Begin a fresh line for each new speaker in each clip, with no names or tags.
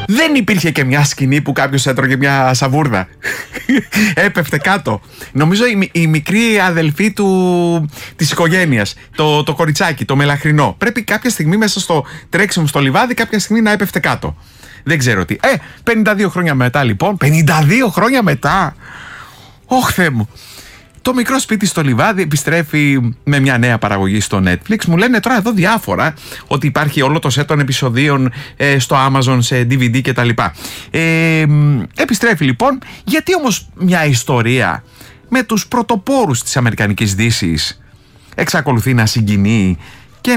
Δεν υπήρχε και μια σκηνή που κάποιος έτρωγε μια σαβούρδα? Έπεφτε κάτω. Νομίζω η μικρή αδελφή της οικογένειας, το κοριτσάκι, το μελαχρινό, πρέπει κάποια στιγμή μέσα στο τρέξιμο στο λιβάδι, κάποια στιγμή να έπεφτε κάτω. Δεν ξέρω τι. 52 χρόνια μετά λοιπόν. 52 χρόνια μετά. Ωχ, Θεέ μου. Το μικρό σπίτι στο λιβάδι επιστρέφει με μια νέα παραγωγή στο Netflix. Μου λένε τώρα εδώ διάφορα, ότι υπάρχει όλο το set των επεισοδίων στο Amazon, σε DVD κτλ. Επιστρέφει λοιπόν. Γιατί όμως μια ιστορία με τους πρωτοπόρους της Αμερικανικής Δύσης εξακολουθεί να συγκινεί και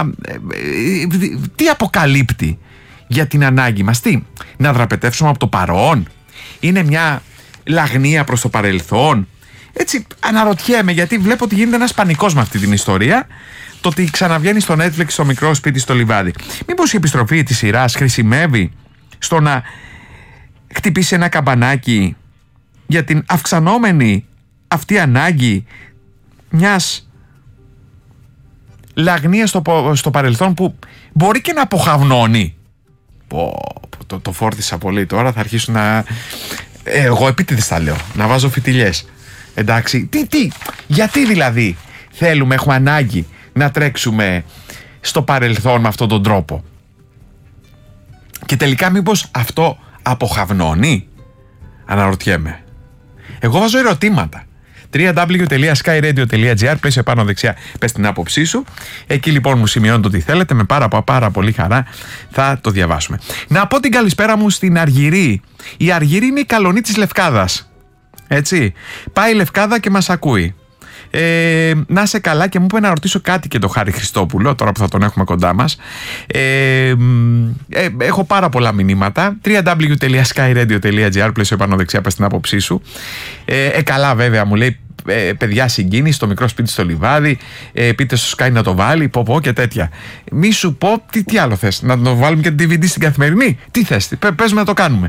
τι αποκαλύπτει για την ανάγκη μας? Να δραπετεύσουμε από το παρόν? Είναι μια λαγνία προς το παρελθόν? Έτσι αναρωτιέμαι, γιατί βλέπω ότι γίνεται ένας πανικός με αυτή την ιστορία. Το ότι ξαναβγαίνει στο Netflix το μικρό σπίτι στο λιβάδι. Μήπως η επιστροφή της σειράς χρησιμεύει στο να χτυπήσει ένα καμπανάκι για την αυξανόμενη αυτή ανάγκη μιας λαγνίας στο παρελθόν που μπορεί και να αποχαυνώνει? Το φόρτισα πολύ τώρα, θα αρχίσουν να... εγώ επίτηδες τα λέω, να βάζω φιτιλιές. Εντάξει, γιατί δηλαδή έχουμε ανάγκη να τρέξουμε στο παρελθόν με αυτόν τον τρόπο? Και τελικά μήπως αυτό αποχαυνώνει? Αναρωτιέμαι. Εγώ βάζω ερωτήματα. www.skyradio.gr, πλαίσιο επάνω δεξιά, πες την άποψή σου. Εκεί λοιπόν μου σημειώνετε ό,τι θέλετε, με πάρα πολύ χαρά θα το διαβάσουμε. Να πω την καλησπέρα μου στην Αργυρή. Η Αργυρή είναι η Καλονή της Λευκάδας. Έτσι, πάει η Λευκάδα και μας ακούει. Να είσαι καλά, και μου είπε να ρωτήσω κάτι και τον Χάρη Χριστόπουλο, τώρα που θα τον έχουμε κοντά μας. Έχω πάρα πολλά μηνύματα. www.skyradio.gr, πλαίσιο επάνω δεξιά, πες την άποψή σου. Καλά βέβαια, μου λέει, παιδιά συγκίνηση, το μικρό σπίτι στο λιβάδι, πείτε στο Sky να το βάλει, πω και τέτοια. Μη σου πω, τι άλλο θες, να το βάλουμε και την DVD στην καθημερινή? Τι θες, πες να το κάνουμε.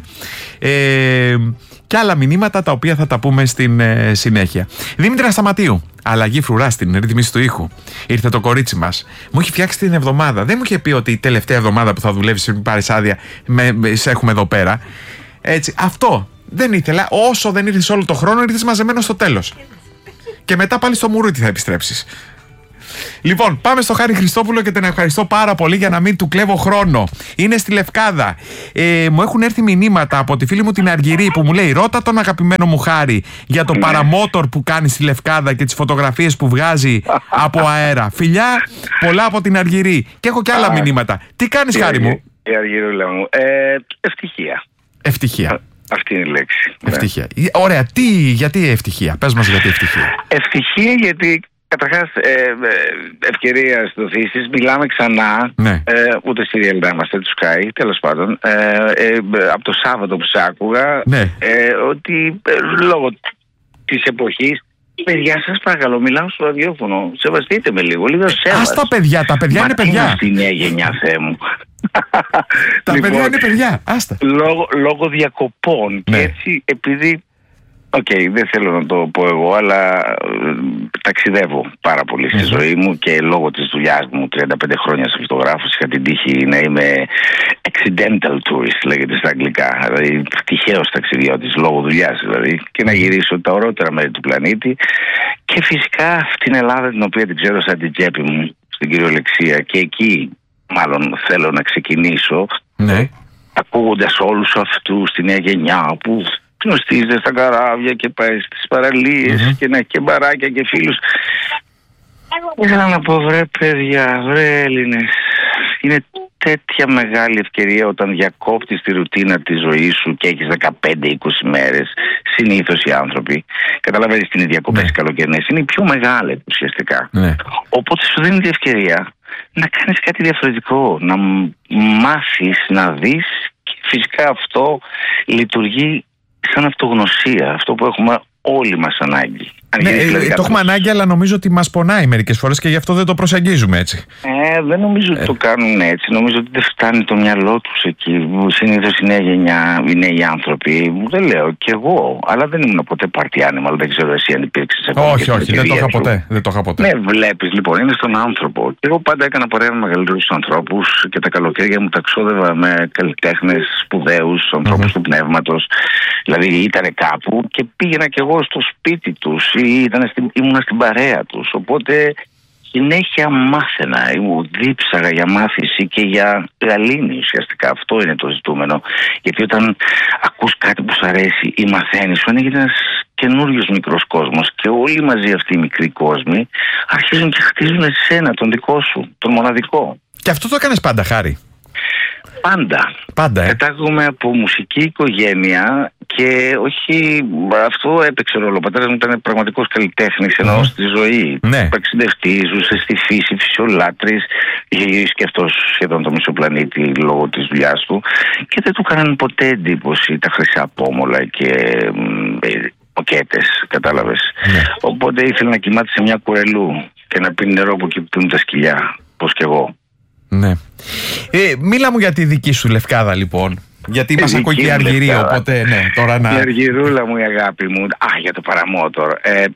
Και άλλα μηνύματα τα οποία θα τα πούμε στην συνέχεια. Δήμητρα Σταματίου. Αλλαγή φρουρά στην ρύθμιση του ήχου. Ήρθε το κορίτσι μας. Μου έχει φτιάξει την εβδομάδα. Δεν μου είχε πει ότι η τελευταία εβδομάδα που θα δουλεύεις πριν πάρεις άδεια σε έχουμε εδώ πέρα. Έτσι. Αυτό δεν ήθελα. Όσο δεν ήρθες όλο το χρόνο, ήρθες μαζεμένο στο τέλος. Και μετά πάλι στο Μουρούτι θα επιστρέψεις. Λοιπόν, πάμε στο Χάρη Χριστόπουλο και τον ευχαριστώ πάρα πολύ για να μην του κλέβω χρόνο. Είναι στη Λευκάδα. Μου έχουν έρθει μηνύματα από τη φίλη μου την Αργυρή που μου λέει: ρώτα τον αγαπημένο μου Χάρη για το παραμότορ που κάνει στη Λευκάδα και τις φωτογραφίες που βγάζει από αέρα. Φιλιά, πολλά από την Αργυρή. Και έχω και άλλα μηνύματα. Τι κάνεις, Χάρη μου?
Η Αργυρούλα μου. Ευτυχία.
Ευτυχία.
Αυτή είναι η λέξη.
Ευτυχία. Ναι. Ωραία. Γιατί ευτυχία? Πες μας γιατί ευτυχία.
Ευτυχία γιατί... Καταρχάς, ευκαιρία στο Θύσης, μιλάμε ξανά.
Ναι.
Ούτε στη Ριέλντα είμαστε, του Sky, τέλος πάντων. Από το Σάββατο που σ' άκουγα,
ναι.
Ότι λόγω της εποχής, παιδιά, σας παρακαλώ, μιλάω στο ραδιόφωνο. Σεβαστείτε με λίγο σέβαστο.
Ας τα παιδιά είναι παιδιά.
Είναι στη νέα γενιά, Θεέ μου.
Τα παιδιά είναι παιδιά, άστα.
Λόγω διακοπών.
Ναι.
Και έτσι, επειδή... δεν θέλω να το πω εγώ, αλλά ταξιδεύω πάρα πολύ στη ζωή μου και λόγω της δουλειάς μου, 35 χρόνια σε φωτογράφος, είχα την τύχη να είμαι accidental tourist, λέγεται στα αγγλικά, δηλαδή τυχαίος ταξιδιώτης λόγω δουλειάς δηλαδή, και να γυρίσω τα ωραίτερα μέρη του πλανήτη και φυσικά αυτήν την Ελλάδα την οποία την ξέρω σαν την τσέπη μου, στην κυριολεξία, και εκεί μάλλον θέλω να ξεκινήσω, ακούγοντας όλους αυτούς τη νέα γενιά που γνωστίζεται στα καράβια και πάει στις παραλίες και να έχει και μπαράκια και φίλους. Ήθελα να πω, βρε παιδιά, βρε Έλληνες, είναι τέτοια μεγάλη ευκαιρία όταν διακόπτεις τη ρουτίνα της ζωής σου και έχεις 15-20 μέρες, συνήθως οι άνθρωποι, καταλαβαίνεις την διακοπές καλοκαιρινές, είναι οι πιο μεγάλες ουσιαστικά. Οπότε σου δίνει την ευκαιρία να κάνεις κάτι διαφορετικό, να μάθεις, να δεις, και φυσικά αυτό λειτουργεί σαν αυτογνωσία, αυτό που έχουμε όλοι μας ανάγκη.
Ναι, το έχουμε ανάγκη, αλλά νομίζω ότι μας πονάει μερικές φορές και γι' αυτό δεν το προσεγγίζουμε έτσι.
Δεν νομίζω ότι το κάνουν έτσι. Νομίζω ότι δεν φτάνει το μυαλό τους εκεί. Συνήθως η νέα γενιά, οι νέοι άνθρωποι, δεν λέω κι εγώ, αλλά δεν ήμουν ποτέ party animal. Δεν ξέρω εσύ αν υπήρξες.
Όχι, δεν το είχα ποτέ.
Ναι, βλέπεις λοιπόν, είναι στον άνθρωπο. Και εγώ πάντα έκανα πορεία με μεγαλύτερους ανθρώπους και τα καλοκαίρια μου τα ξόδευα με καλλιτέχνες σπουδαίους, ανθρώπους του πνεύματος. Δηλαδή ήταν κάπου και πήγαινα κι εγώ στο σπίτι τους ή ήμουνα στην παρέα τους. Οπότε συνέχεια μάθαινα, δίψαγα για μάθηση και για γαλήνη ουσιαστικά. Αυτό είναι το ζητούμενο. Γιατί όταν ακούς κάτι που σου αρέσει ή μαθαίνεις, σου ανοίγει ένας καινούριος μικρός κόσμος και όλοι μαζί αυτοί οι μικροί κόσμοι αρχίζουν και χτίζουν εσένα, τον δικό σου, τον μοναδικό.
Και αυτό το έκανες πάντα, Χάρη?
Πάντα. Κατάγομαι από μουσική οικογένεια και όχι, αυτό έπαιξε ρόλο. Ο πατέρας μου ήταν πραγματικός καλλιτέχνης ενώ στη ζωή. Ταξιδευτής, ζούσε στη φύση, φυσιολάτρης, είχε γυρίσει και αυτός σχεδόν το μισό πλανήτη λόγω της δουλειάς του και δεν του έκαναν ποτέ εντύπωση τα χρυσά πόμολα και ποκέτες, κατάλαβες. Οπότε ήθελε να κοιμάται σε μια κουρελού και να πίνει νερό από εκεί που πίνουν τα σκυλιά, πως κι εγώ.
Ναι. Μίλα μου για τη δική σου Λευκάδα λοιπόν. Γιατί μας ακούει και η Αργυρή, οπότε ναι, τώρα να...
Η Αργυρούλα μου, η αγάπη μου. Για το παραμότορ.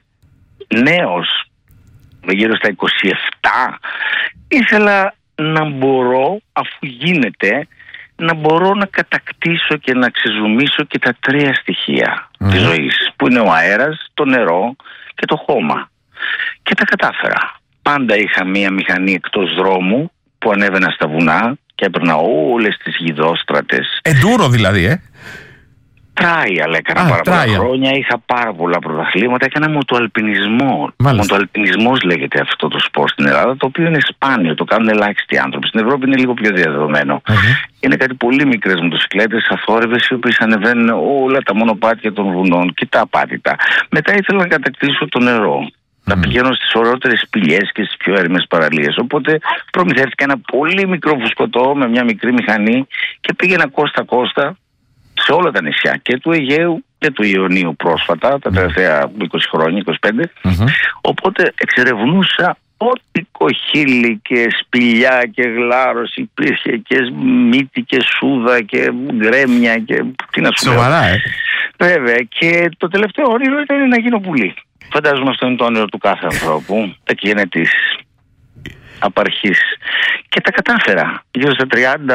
Νέος, γύρω στα 27, ήθελα να μπορώ, αφού γίνεται, να μπορώ να κατακτήσω και να ξεζουμίσω και τα τρία στοιχεία της ζωής, που είναι ο αέρας, το νερό και το χώμα. Και τα κατάφερα. Πάντα είχα μία μηχανή εκτός δρόμου που ανέβαινα στα βουνά και έπαιρνα όλες τις γιδόστρατες.
Εντούρο δηλαδή,
Τράιαλ έκανα πάρα πολλά χρόνια, είχα πάρα πολλά πρωταθλήματα, έκανα μοτοαλπινισμό. Μοτοαλπινισμός λέγεται αυτό το σπορ στην Ελλάδα, το οποίο είναι σπάνιο, το κάνουν ελάχιστοι άνθρωποι. Στην Ευρώπη είναι λίγο πιο διαδεδομένο. Είναι κάτι πολύ μικρές μοτοσυκλέτες, αθόρυβες, οι οποίες ανεβαίνουν όλα τα μονοπάτια των βουνών και τα απάτητα. Μετά ήθελα να κατακτήσω το νερό. Να πηγαίνω στις ωραιότερες σπηλιές και στις πιο έρημες παραλίες. Οπότε προμηθεύτηκα ένα πολύ μικρό φουσκωτό με μια μικρή μηχανή και πήγαινα κόστα-κόστα σε όλα τα νησιά και του Αιγαίου και του Ιωνίου πρόσφατα, τα τελευταία 20 χρόνια, 25. Οπότε εξερευνούσα ό,τι κοχύλι και σπηλιά και γλάρος υπήρχε και μύτη και σούδα και γκρέμια και τι να σου λέω.
Σοβαρά,
Βέβαια, και το τελευταίο όνειρο ήταν να γίνω πουλί. Φαντάζομαι αυτό είναι το όνειρο του κάθε ανθρώπου, εκγενετής απαρχής. Και τα κατάφερα. Γύρω στα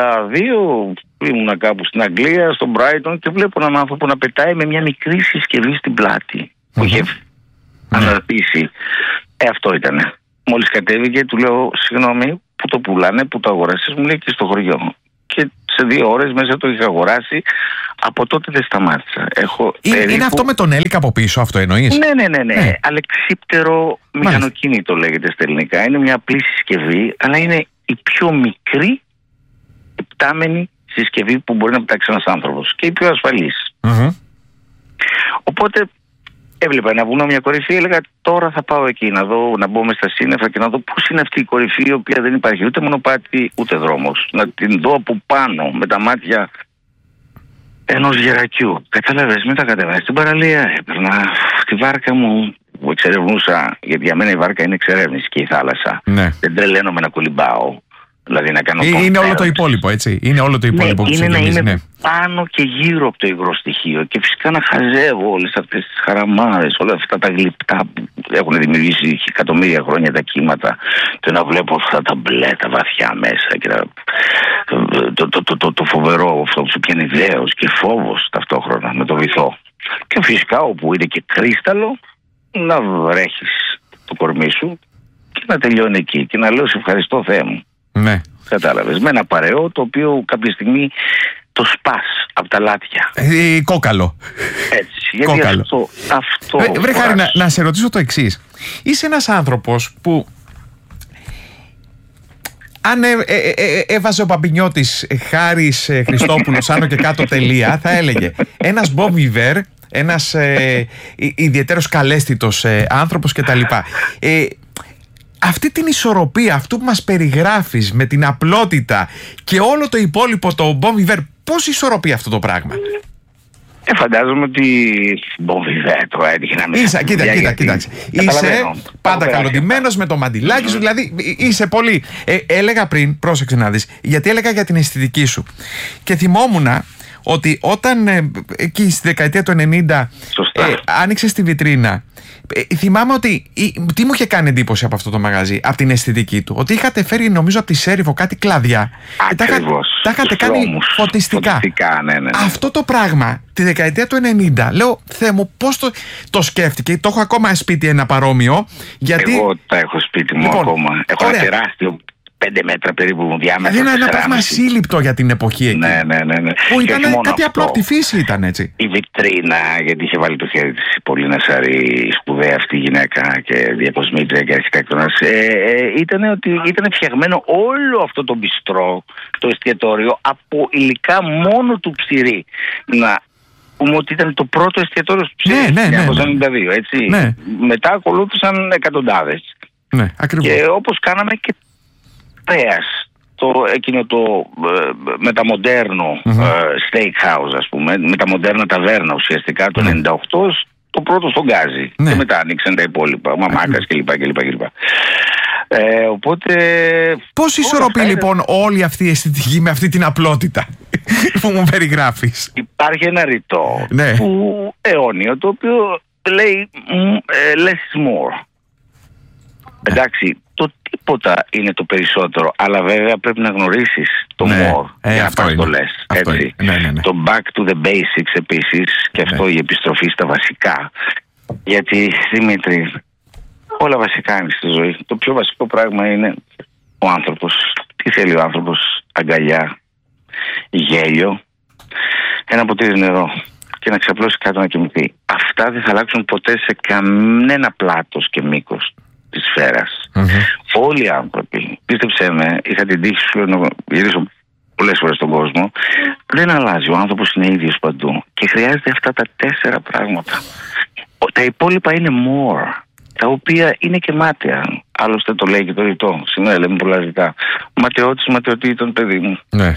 32 ήμουνα κάπου στην Αγγλία, στο Brighton και βλέπω έναν άνθρωπο να πετάει με μια μικρή συσκευή στην πλάτη που είχε αναρτήσει. Αυτό ήτανε. Μόλις κατέβηκε, του λέω, συγγνώμη, πού το πουλάνε, πού το αγοράσεις? Μου λέει και στο χωριό. Και σε 2 ώρες μέσα το είχα αγοράσει. Από τότε δεν σταμάτησα.
Είναι αυτό με τον έλικα από πίσω, αυτό εννοείς?
Ναι. Αλεξίπτερο μηχανοκίνητο λέγεται στα ελληνικά. Είναι μια απλή συσκευή, αλλά είναι η πιο μικρή επτάμενη συσκευή που μπορεί να πετάξει ένας άνθρωπος και η πιο ασφαλής. Οπότε έβλεπα ένα βουνό, μια κορυφή, έλεγα τώρα θα πάω εκεί να μπω μες στα σύννεφα και να δω πώς είναι αυτή η κορυφή, η οποία δεν υπάρχει ούτε μονοπάτι ούτε δρόμος. Να την δω από πάνω με τα μάτια ενός γερακιού. Κατάλαβες, μετά κατέβαινα στην παραλία, έπαιρνα τη βάρκα μου που εξερευνούσα, γιατί για μένα η βάρκα είναι εξερεύνηση και η θάλασσα. Δεν τρελαίνομαι να κολυμπάω. Δηλαδή να κάνω
είναι όλο το υπόλοιπο, έτσι. Είναι όλο το υπόλοιπο που
είναι να είμαι πάνω και γύρω από το υγρό στοιχείο και φυσικά να χαζεύω όλες αυτές τις χαραμάδες, όλα αυτά τα γλυπτά που έχουν δημιουργήσει εκατομμύρια χρόνια τα κύματα και να βλέπω αυτά τα μπλε, τα βαθιά μέσα και το φοβερό αυτό που σου πιάνει δέος και φόβος ταυτόχρονα με το βυθό. Και φυσικά όπου είναι και κρίσταλο να βρέχεις το κορμί σου και να τελειώνει εκεί και να λέω σε ευχαριστώ Θεέ μου.
Ναι.
Κατάλαβες, με ένα παρεό το οποίο κάποια στιγμή το σπάς από τα λάτια.
Κόκαλο.
Έτσι, γιατί κόκαλο. Αυτό
βρε Χάρη, να σε ρωτήσω το εξής. Είσαι ένας άνθρωπος που αν έβαζε ο Παπινιώτης Χάρης Χριστόπουλος άνω και κάτω τελεία, θα έλεγε ένας Bon Vivant, ένας ιδιαίτερος καλέσθητος άνθρωπος κτλ. Αυτή την ισορροπία, αυτού που μας περιγράφεις με την απλότητα και όλο το υπόλοιπο, το Bon Vivant, πώς ισορροπεί αυτό το πράγμα?
Φαντάζομαι ότι το έτυχε να μην.
Κοίταξε. Είσαι πάντα καλοντημένος με το μαντιλάκι σου, δηλαδή είσαι πολύ. Έλεγα πριν, πρόσεξε να δεις, γιατί έλεγα για την αισθητική σου. Και θυμόμουν ότι όταν εκεί στη δεκαετία του 90 άνοιξες τη βιτρίνα, θυμάμαι ότι τι μου είχε κάνει εντύπωση από αυτό το μαγαζί, από την αισθητική του, ότι είχατε φέρει νομίζω από τη Σέριφο κάτι κλαδιά και τα είχατε κάνει φωτιστικά.
Ναι.
Αυτό το πράγμα τη δεκαετία του 90, λέω, Θεέ μου, πώς το σκέφτηκε. Το έχω ακόμα σπίτι ένα παρόμοιο, γιατί...
Εγώ τα έχω σπίτι μου ακόμα. Έχω ένα τεράστιο 5 μέτρα περίπου διάμετρο.
Δηλαδή ένα πράγμα σύλληπτο για την εποχή εκεί.
Ναι.
Που ήταν κάτι απλό από τη φύση, ήταν έτσι.
Η βιτρίνα, γιατί είχε βάλει το χέρι της η Πολίνα Σαρή, σπουδαία αυτή η γυναίκα και διακοσμήτρια και αρχιτέκτονας. Ήταν φτιαγμένο όλο αυτό το μπιστρό, το εστιατόριο, από υλικά μόνο του Ψηρή. Να πούμε ότι ήταν το πρώτο εστιατόριο του Ψηρή, το 1992, έτσι.
Ναι.
Μετά ακολούθησαν εκατοντάδες.
Ναι, ακριβώς.
Και όπως κάναμε και εκείνο το μεταμοντέρνο steakhouse, ας πούμε, μεταμοντέρνα ταβέρνα ουσιαστικά το 98, το πρώτο στον Γκάζι.
Ναι.
Και μετά ανοίξαν τα υπόλοιπα, Μαμάκας κλπ. Οπότε...
Πώς ισορροπεί λοιπόν όλη αυτή η αισθητική με αυτή την απλότητα που μου περιγράφεις?
Υπάρχει ένα ρητό που αιώνιο, το οποίο λέει less is more. Εντάξει, το τίποτα είναι το περισσότερο, αλλά βέβαια πρέπει να γνωρίσεις το more για να πας το λες. Έτσι.
Ναι.
Το back to the basics επίσης, και αυτό η επιστροφή στα βασικά. Γιατί, Δημήτρη, όλα βασικά είναι στη ζωή. Το πιο βασικό πράγμα είναι ο άνθρωπος. Τι θέλει ο άνθρωπος? Αγκαλιά, γέλιο, ένα ποτήρι νερό και να ξαπλώσει κάτω να κοιμηθεί. Αυτά δεν θα αλλάξουν ποτέ σε κανένα πλάτος και μήκος της σφαίρας. Όλοι οι άνθρωποι, πίστεψέ με, είχα την τύχη σου να γυρίσω πολλές φορές στον κόσμο, δεν αλλάζει. Ο άνθρωπος είναι ίδιος παντού και χρειάζεται αυτά τα 4 πράγματα. Τα υπόλοιπα είναι more, τα οποία είναι και μάταια. Άλλωστε το λέει και το ρητό. Σήμερα λέμε πολλά ρητά. Ματαιώτης, ματαιωτήτων, παιδί μου.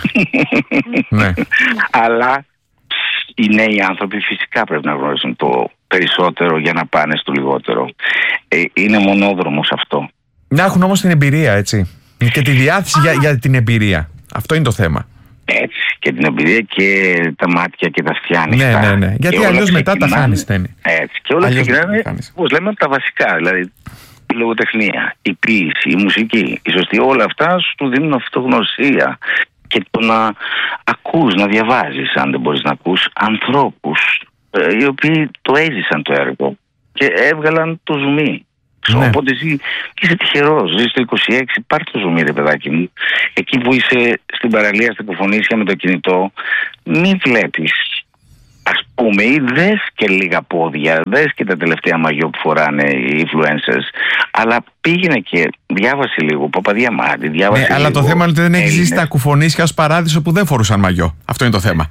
Ναι.
Αλλά οι νέοι άνθρωποι φυσικά πρέπει να γνωρίσουν το περισσότερο για να πάνε στο λιγότερο. Είναι μονόδρομος αυτό.
Να έχουν όμως την εμπειρία, έτσι. Και τη διάθεση για την εμπειρία. Αυτό είναι το θέμα.
Έτσι. Και την εμπειρία και τα μάτια και τα αυτιά.
Ναι. Γιατί αλλιώς μετά τα χάνεις.
Έτσι. Και όλα ξεκινάνε, όπως λέμε, από τα βασικά. Δηλαδή η λογοτεχνία, η ποίηση, η μουσική, η σωστή, όλα αυτά σου δίνουν αυτογνωσία. Και το να ακούς, να διαβάζεις, αν δεν μπορείς να ακούς, ανθρώπους οι οποίοι το έζησαν το έργο και έβγαλαν το ζουμί. Οπότε εσύ είσαι τυχερός, ζεις το 26, πάρ' το ζουμί, ρε παιδάκι μου. Εκεί που είσαι στην παραλία, στα κουφονίσια με το κινητό, μην βλέπεις, ας πούμε, ή δες και λίγα πόδια, δες και τα τελευταία μαγιό που φοράνε οι influencers, αλλά πήγαινε και διάβασε λίγο Παπαδιαμάντη, διάβασε λίγο.
Αλλά το θέμα είναι ότι δεν έχεις ζήσει στα κουφονίσια ως παράδεισο που δεν φορούσαν μαγιό. Αυτό είναι το θέμα.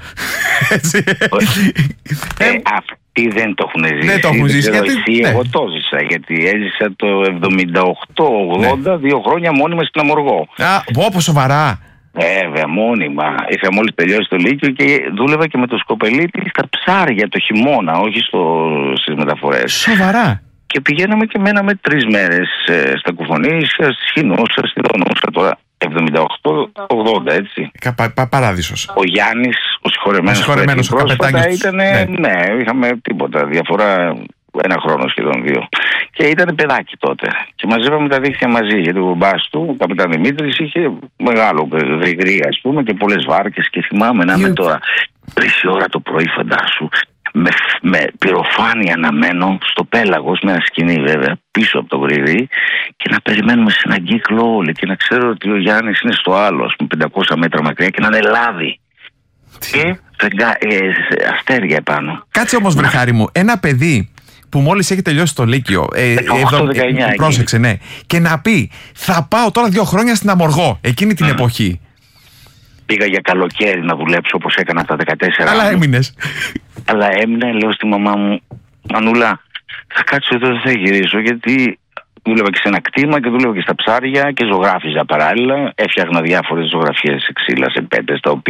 Αυτοί δεν το έχουν ζήσει.
Δεν το έχουν ζήσει.
Εγώ το ζήσα, γιατί έζησα το 78-80, 2 χρόνια μόνιμα στην Αμοργό.
Όπως σοβαρά?
Βέβαια, μόνιμα. Είχα μόλις τελειώσει το Λύκειο και δούλευα και με το Σκοπελίτη στα ψάρια το χειμώνα, όχι στις μεταφορές.
Σοβαρά?
Και πηγαίναμε και μέναμε 3 μέρες στα Κουφονίσια, στη Σχοινούσα, στη Δονούσα, τώρα 78-80, έτσι.
Παράδεισος.
Ο Γιάννης, ο συγχωρεμένος
ο καπετάνιος.
Είχαμε τίποτα, διαφορά 1 χρόνο σχεδόν 2. Και ήταν παιδάκι τότε. Και μαζεύαμε τα δίχτυα μαζί. Γιατί ο μπάς του, ο καπετάν Δημήτρης, είχε μεγάλο γρηγρή, ας πούμε, και πολλές βάρκες. Και θυμάμαι να είμαι τώρα 3 ώρα το πρωί, φαντάσου, με πυροφάνεια να μένω στο πέλαγος, με ένα σκηνή βέβαια, πίσω από το γρηγρή, και να περιμένουμε σε έναν κύκλο όλοι. Και να ξέρω ότι ο Γιάννης είναι στο άλλο, ας πούμε, 500 μέτρα μακριά, και να είναι λάδι. Και αστέρια επάνω.
Κάτσε όμως, βρεχάρι μου, ένα παιδί που μόλις έχει τελειώσει το Λύκειο,
18-19,
πρόσεξε, ναι, και να πει θα πάω τώρα 2 χρόνια στην Αμοργό εκείνη την εποχή.
Πήγα για καλοκαίρι να δουλέψω όπως έκανα από τα 14.
Αλλά έμεινες.
Αλλά έμεινα, λέω στη μαμά μου, Μανούλα, θα κάτσω εδώ, δεν θα γυρίσω, γιατί δούλευα και σε ένα κτήμα και δούλευα και στα ψάρια και ζωγράφιζα παράλληλα. Έφτιαχνα διάφορες ζωγραφιές σε ξύλα, σε πέτρες, τα οποία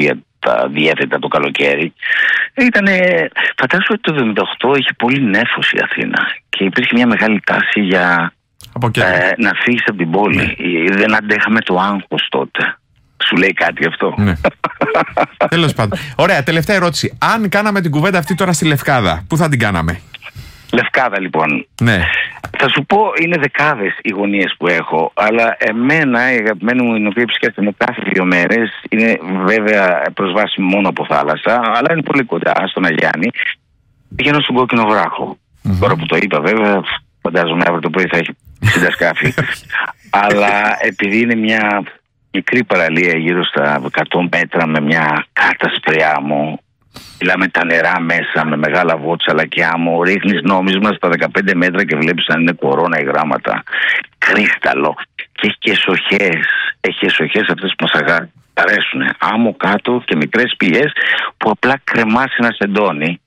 τα διέθετα το καλοκαίρι. Φαντάζομαι ότι το 1978 είχε πολύ νέφος η Αθήνα και υπήρχε μια μεγάλη τάση για να φύγεις από την πόλη. Δεν αντέχαμε το άγχος τότε. Σου λέει κάτι αυτό?
Ναι. Τέλος πάντων. Ωραία, τελευταία ερώτηση. Αν κάναμε την κουβέντα αυτή τώρα στη Λευκάδα, πού θα την κάναμε?
Λευκάδα λοιπόν.
Ναι.
Θα σου πω, είναι δεκάδες οι γωνίες που έχω, αλλά εμένα η αγαπημένη μου, την οποία επισκέπτομαι κάθε 2 μέρες, είναι βέβαια προσβάσιμη μόνο από θάλασσα, αλλά είναι πολύ κοντά στον Αγιάννη. Πηγαίνω στον Κόκκινο Βράχο. Τώρα που το είπα, βέβαια, φαντάζομαι αύριο το πρωί θα έχει 60 σκάφη. Αλλά επειδή είναι μια μικρή παραλία γύρω στα 100 μέτρα με μια κάτασπρη άμμο, μιλάμε τα νερά μέσα με μεγάλα βότσαλα και άμμο, ρίχνεις νόμισμα στα 15 μέτρα και βλέπεις αν είναι κορώνα ή γράμματα, κρίσταλο, και έχει και εσοχές. Έχει εσοχές αυτές που μας αρέσουν, άμμο κάτω και μικρές πηγές που απλά κρεμάς ένα σεντόνι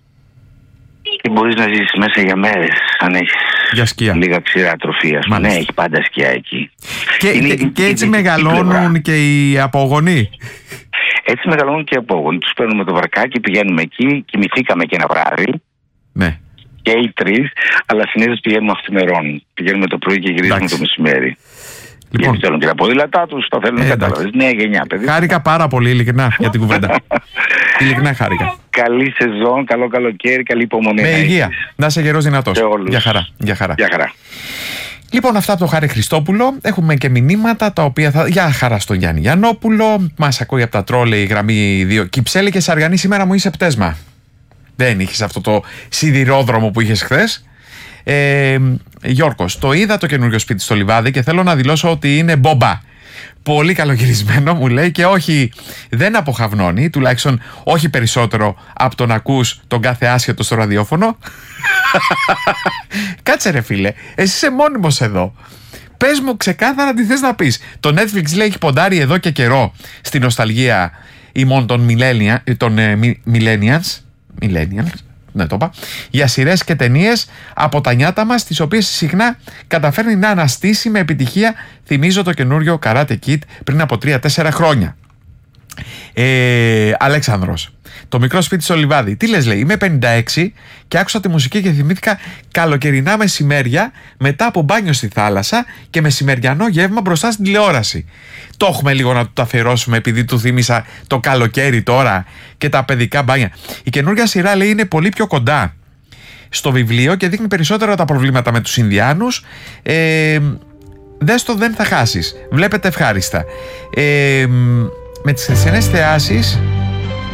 και μπορείς να ζήσεις μέσα για μέρες αν έχεις λίγα ξηρά τροφία. Ναι, έχει πάντα σκιά εκεί.
Και έτσι μεγαλώνουν και οι απόγονοι.
Έτσι μεγαλώνουν και οι απόγονοι. Τους παίρνουμε το βαρκάκι, πηγαίνουμε εκεί, κοιμηθήκαμε και ένα βράδυ.
Ναι.
Και οι 3, αλλά συνήθως πηγαίνουμε αυθημερών. Πηγαίνουμε το πρωί και γυρίζουμε το μεσημέρι. Λοιπόν, γιατί θέλουν και τα ποδήλατά τους, τα θέλουν κατάλαβες. Νέα γενιά, παιδί.
Χάρηκα πάρα πολύ, ειλικρινά, για την κουβέντα. Ειλικρινά χάρηκα.
Καλή σεζόν, καλό καλοκαίρι, καλή υπομονή.
Με υγεία. Να είσαι γερός δυνατός. Για χαρά.
Για χαρά.
Λοιπόν, αυτά από τον Χάρη Χριστόπουλο. Έχουμε και μηνύματα τα οποία θα. Για χαρά στον Γιάννη Γιαννόπουλο. Μας ακούει από τα Τρόλε η γραμμή 2. Κυψέλη και Σαργανή, σήμερα μου είσαι πτέσμα. Δεν είχες αυτό το σιδηρόδρομο που είχες χθες. Γιώργος, το είδα το καινούριο σπίτι στο Λιβάδι και θέλω να δηλώσω ότι είναι μπομπά. Πολύ καλογυρισμένο, μου λέει, και όχι, δεν αποχαυνώνει, τουλάχιστον όχι περισσότερο από το να ακούς τον κάθε άσχετο στο ραδιόφωνο. Κάτσε ρε φίλε, εσύ είσαι μόνιμος εδώ. Πες μου ξεκάθαρα τι θες να πεις. Το Netflix λέει έχει ποντάρει εδώ και καιρό στη νοσταλγία ημών των millennials, ναι, το είπα, για σειρές και ταινίες από τα νιάτα μας, τις οποίες συχνά καταφέρνει να αναστήσει με επιτυχία. Θυμίζω το καινούριο Karate Kid πριν από 3-4 χρόνια. Αλέξανδρος, το μικρό σπίτι στο Λιβάδι. Τι λες, λέει, είμαι 56 και άκουσα τη μουσική και θυμήθηκα καλοκαιρινά μεσημέρια μετά από μπάνιο στη θάλασσα και μεσημεριανό γεύμα μπροστά στην τηλεόραση. Το έχουμε λίγο να του τα αφιερώσουμε, επειδή του θύμισα το καλοκαίρι τώρα και τα παιδικά μπάνια. Η καινούργια σειρά, λέει, είναι πολύ πιο κοντά στο βιβλίο και δείχνει περισσότερο τα προβλήματα με τους Ινδιάνους. Δες το, δεν θα χάσεις. Βλέπετε ευχάριστα. Με τις χθεσινές θεάσεις